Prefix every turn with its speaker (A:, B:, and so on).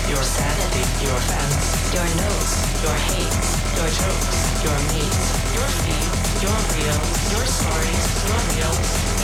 A: your sanity, your fans, your notes, your hates, your jokes, your memes, your feed, your reels, your stories, your reels.